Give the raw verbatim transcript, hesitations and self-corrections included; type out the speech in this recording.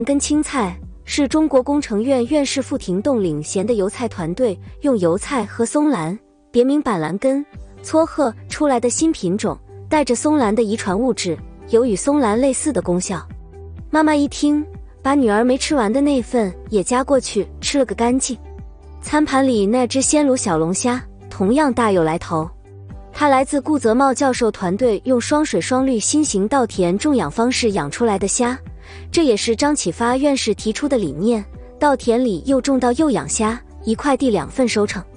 根青菜是中国工程院院士傅廷栋领衔的油菜团队用油菜和松兰（别名板蓝根）撮合出来的新品种，带着松兰的遗传物质，有与松兰类似的功效。妈妈一听，把女儿没吃完的那份也夹过去吃了个干净。餐盘里那只鲜卤小龙虾同样大有来头，它来自顾泽茂教授团队用双水双绿新型稻田种养方式养出来的虾，这也是张启发院士提出的理念，稻田里又种到又养虾，一块地两份收成。